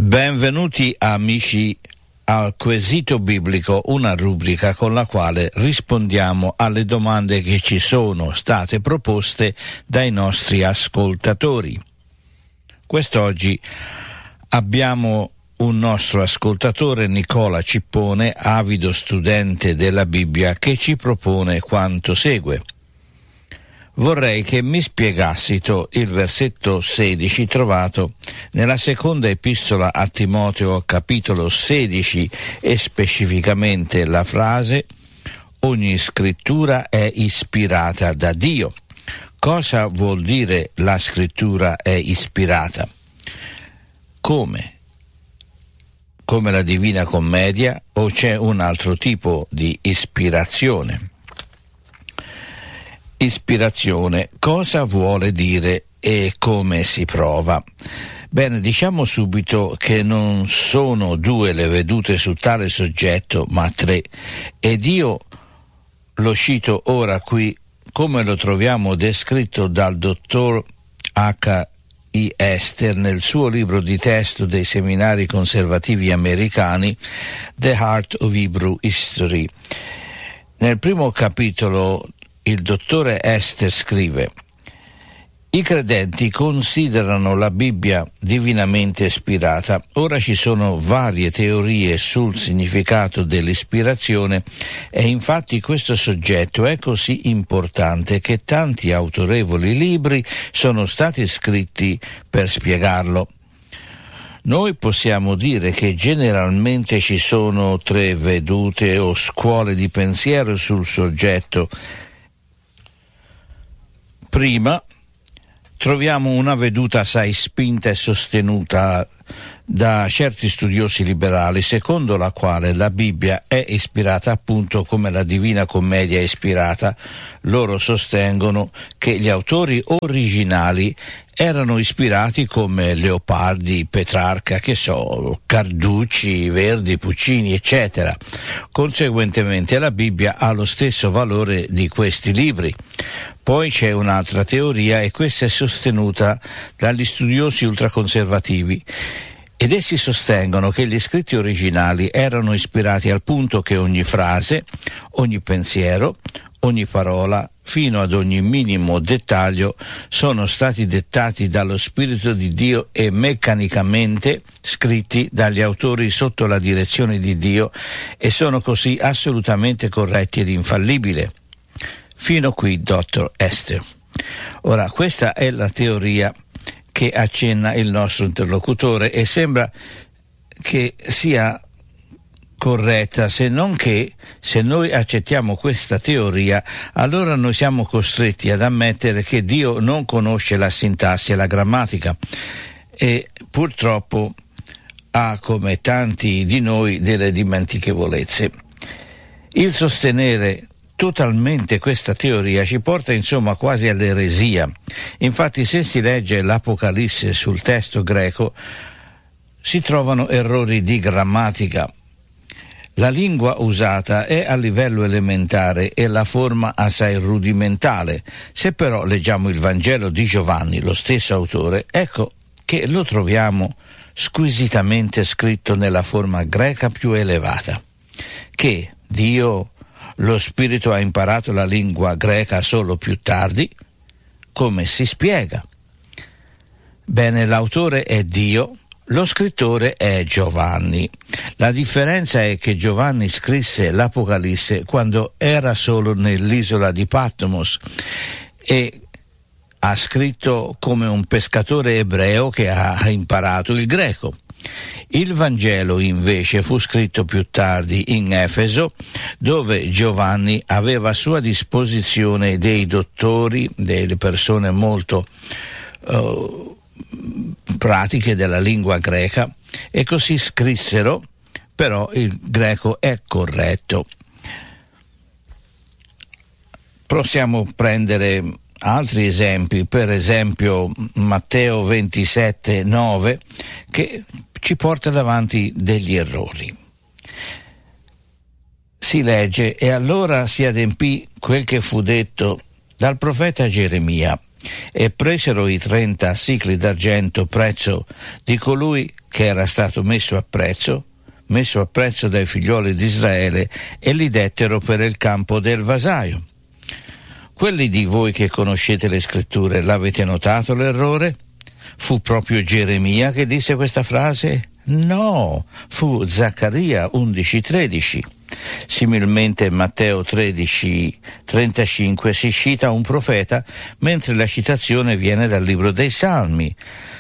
Benvenuti amici al Quesito Biblico, una rubrica con la quale rispondiamo alle domande che ci sono state proposte dai nostri ascoltatori. Quest'oggi abbiamo un nostro ascoltatore, Nicola Cippone, avido studente della Bibbia, che ci propone quanto segue. Vorrei che mi spiegassito il versetto 16 trovato nella seconda epistola a Timoteo, capitolo 16, e specificamente la frase «Ogni scrittura è ispirata da Dio». Cosa vuol dire la scrittura è ispirata? Come la Divina Commedia, o c'è un altro tipo di ispirazione? Ispirazione, cosa vuole dire e come si prova? Bene, diciamo subito che non sono due le vedute su tale soggetto, ma tre, ed io lo cito ora qui come lo troviamo descritto dal dottor H.I. Ester nel suo libro di testo dei seminari conservativi americani, The Heart of Hebrew History. Nel primo capitolo il dottore Ester scrive: i credenti considerano la Bibbia divinamente ispirata. Ora ci sono varie teorie sul significato dell'ispirazione e infatti questo soggetto è così importante che tanti autorevoli libri sono stati scritti per spiegarlo. Noi possiamo dire che generalmente ci sono tre vedute o scuole di pensiero sul soggetto. Prima, troviamo una veduta assai spinta e sostenuta da certi studiosi liberali, secondo la quale la Bibbia è ispirata appunto come la Divina Commedia è ispirata. Loro sostengono che gli autori originali erano ispirati come Leopardi, Petrarca, Carducci, Verdi, Puccini, eccetera. Conseguentemente la Bibbia ha lo stesso valore di questi libri. Poi c'è un'altra teoria e questa è sostenuta dagli studiosi ultraconservativi ed essi sostengono che gli scritti originali erano ispirati al punto che ogni frase, ogni pensiero, ogni parola, fino ad ogni minimo dettaglio sono stati dettati dallo Spirito di Dio e meccanicamente scritti dagli autori sotto la direzione di Dio e sono così assolutamente corretti ed infallibili. Fino qui, dottor Ester. Ora, questa è la teoria che accenna il nostro interlocutore e sembra che sia corretta, se non che, se noi accettiamo questa teoria, allora noi siamo costretti ad ammettere che Dio non conosce la sintassi e la grammatica e purtroppo ha, come tanti di noi, delle dimentichevolezze. Il sostenere totalmente questa teoria ci porta insomma quasi all'eresia. Infatti, se si legge l'Apocalisse sul testo greco, si trovano errori di grammatica. La lingua usata è a livello elementare e la forma assai rudimentale. Se però leggiamo il Vangelo di Giovanni, lo stesso autore, ecco che lo troviamo squisitamente scritto nella forma greca più elevata. Che Dio, lo Spirito, ha imparato la lingua greca solo più tardi? Come si spiega? Bene, l'autore è Dio, lo scrittore è Giovanni. La differenza è che Giovanni scrisse l'Apocalisse quando era solo nell'isola di Patmos e ha scritto come un pescatore ebreo che ha imparato il greco. Il Vangelo invece fu scritto più tardi in Efeso, dove Giovanni aveva a sua disposizione dei dottori, delle persone molto pratiche della lingua greca, e così scrissero, però il greco è corretto. Possiamo prendere altri esempi, per esempio Matteo 27:9, che ci porta davanti degli errori. Si legge: e allora si adempì quel che fu detto dal profeta Geremia: e presero i 30 sicli d'argento, prezzo di colui che era stato messo a prezzo dai figlioli di Israele, e li dettero per il campo del vasaio. Quelli di voi che conoscete le scritture, l'avete notato l'errore? Fu proprio Geremia che disse questa frase? No, fu Zaccaria 11:13. Similmente in Matteo 13:35 si cita un profeta, mentre la citazione viene dal libro dei Salmi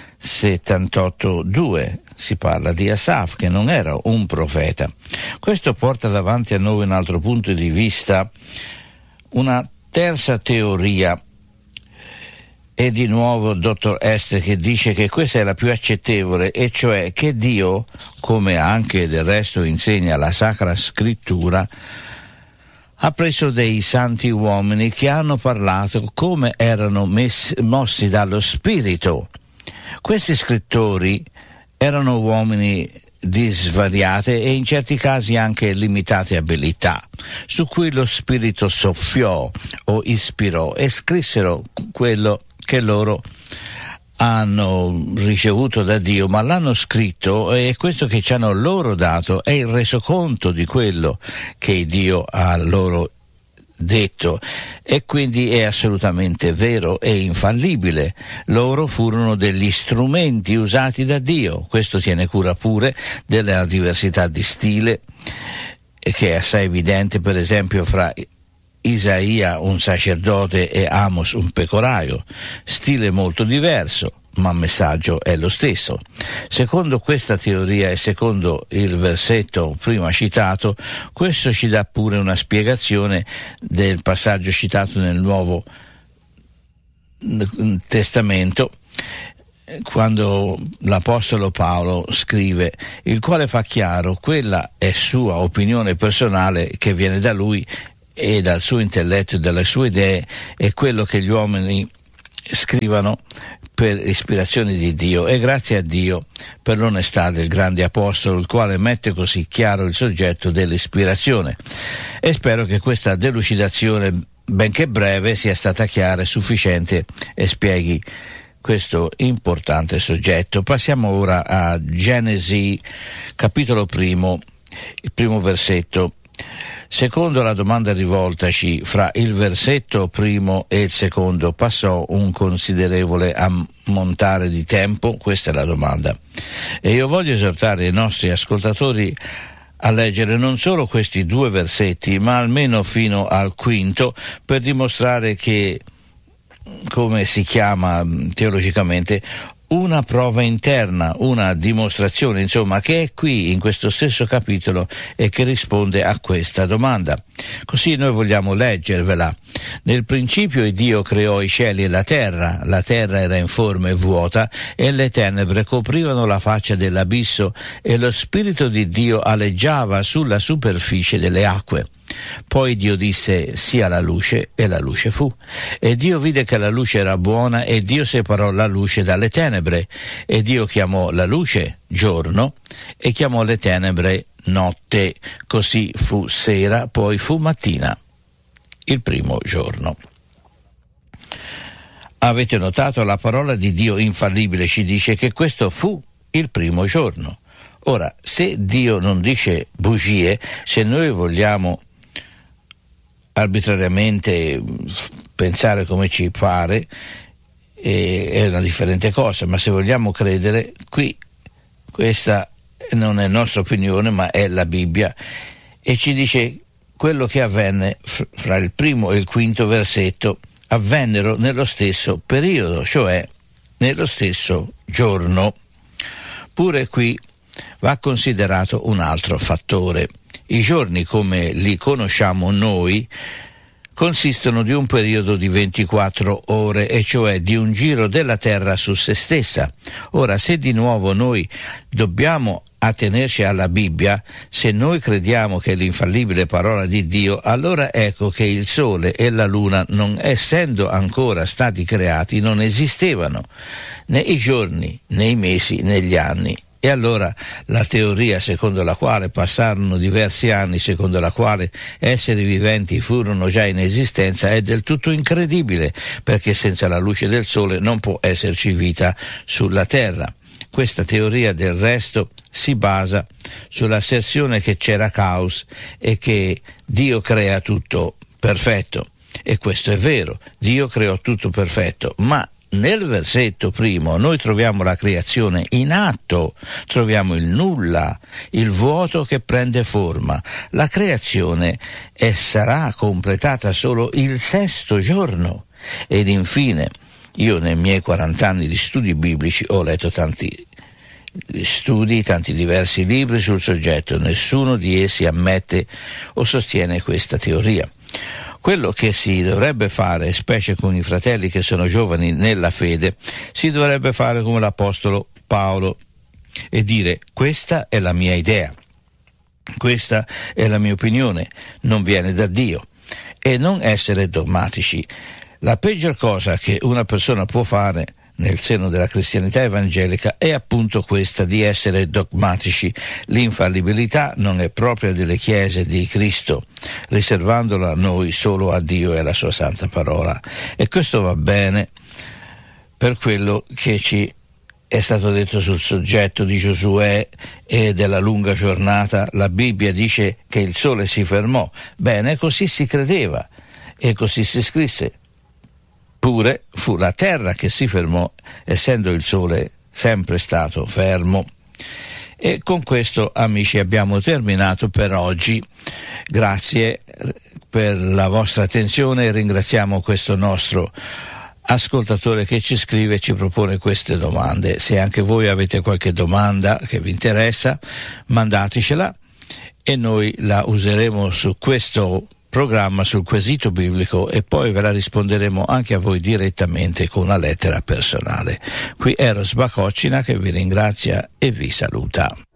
78:2. Si parla di Asaf, che non era un profeta. Questo porta davanti a noi un altro punto di vista, una terza teoria. E di nuovo il dottor Esther che dice che questa è la più accettevole, e cioè che Dio, come anche del resto insegna la Sacra Scrittura, ha preso dei santi uomini che hanno parlato come erano mossi dallo Spirito. Questi scrittori erano uomini di svariate e in certi casi anche limitate abilità, su cui lo Spirito soffiò o ispirò e scrissero quello che loro hanno ricevuto da Dio, ma l'hanno scritto, e questo che ci hanno loro dato è il resoconto di quello che Dio ha loro detto, e quindi è assolutamente vero e infallibile. Loro furono degli strumenti usati da Dio. Questo tiene cura pure della diversità di stile, che è assai evidente per esempio fra Isaia, un sacerdote, e Amos, un pecoraio. Stile molto diverso, ma il messaggio è lo stesso. Secondo questa teoria e secondo il versetto prima citato, questo ci dà pure una spiegazione del passaggio citato nel Nuovo Testamento, quando l'Apostolo Paolo scrive: il quale fa chiaro, quella è sua opinione personale che viene da lui e dal suo intelletto e dalle sue idee, e quello che gli uomini scrivano per ispirazione di Dio, e grazie a Dio per l'onestà del grande apostolo, il quale mette così chiaro il soggetto dell'ispirazione. E spero che questa delucidazione, benché breve, sia stata chiara e sufficiente e spieghi questo importante soggetto. Passiamo ora a Genesi capitolo 1, il primo versetto. Secondo la domanda rivoltaci, fra il versetto primo e il secondo passò un considerevole ammontare di tempo? Questa è la domanda. E io voglio esortare i nostri ascoltatori a leggere non solo questi due versetti, ma almeno fino al quinto, per dimostrare che, come si chiama teologicamente, una prova interna, una dimostrazione, insomma, che è qui in questo stesso capitolo e che risponde a questa domanda. Così noi vogliamo leggervela. Nel principio Dio creò i cieli e la terra era informe e vuota, e le tenebre coprivano la faccia dell'abisso, e lo Spirito di Dio aleggiava sulla superficie delle acque. Poi Dio disse: sia la luce, e la luce fu. E Dio vide che la luce era buona, e Dio separò la luce dalle tenebre. E Dio chiamò la luce giorno, e chiamò le tenebre notte. Così fu sera, poi fu mattina, il primo giorno. Avete notato? La parola di Dio infallibile ci dice che questo fu il primo giorno. Ora, se Dio non dice bugie, se noi vogliamo arbitrariamente pensare come ci pare, è una differente cosa, ma se vogliamo credere, qui questa non è nostra opinione, ma è la Bibbia, e ci dice quello che avvenne fra il primo e il quinto versetto avvennero nello stesso periodo, cioè nello stesso giorno. Pure qui va considerato un altro fattore. I giorni, come li conosciamo noi, consistono di un periodo di 24 ore, e cioè di un giro della Terra su se stessa. Ora, se di nuovo noi dobbiamo attenerci alla Bibbia, se noi crediamo che è l'infallibile parola di Dio, allora ecco che il Sole e la Luna, non essendo ancora stati creati, non esistevano, né i giorni, né i mesi, né gli anni. E allora la teoria secondo la quale passarono diversi anni, secondo la quale esseri viventi furono già in esistenza, è del tutto incredibile, perché senza la luce del sole non può esserci vita sulla terra. Questa teoria del resto si basa sull'asserzione che c'era caos e che Dio crea tutto perfetto. E questo è vero, Dio creò tutto perfetto, ma nel versetto primo noi troviamo la creazione in atto, troviamo il nulla, il vuoto che prende forma. La creazione sarà completata solo il sesto giorno. Ed infine, io nei miei 40 anni di studi biblici ho letto tanti studi, tanti diversi libri sul soggetto, nessuno di essi ammette o sostiene questa teoria. Quello che si dovrebbe fare, specie con i fratelli che sono giovani nella fede, si dovrebbe fare come l'Apostolo Paolo e dire: questa è la mia idea, questa è la mia opinione, non viene da Dio, e non essere dogmatici. La peggior cosa che una persona può fare nel seno della cristianità evangelica è appunto questa di essere dogmatici. L'infallibilità non è propria delle chiese di Cristo, riservandola noi solo a Dio e alla sua santa parola. E questo va bene per quello che ci è stato detto sul soggetto di Giosuè e della lunga giornata. La Bibbia dice che il sole si fermò. Bene, così si credeva e così si scrisse. Pure fu la terra che si fermò, essendo il sole sempre stato fermo. E con questo, amici, abbiamo terminato per oggi. Grazie per la vostra attenzione e ringraziamo questo nostro ascoltatore che ci scrive e ci propone queste domande. Se anche voi avete qualche domanda che vi interessa, mandatecela e noi la useremo su questo programma, sul quesito biblico, e poi ve la risponderemo anche a voi direttamente con una lettera personale. Qui Eros Bacocina che vi ringrazia e vi saluta.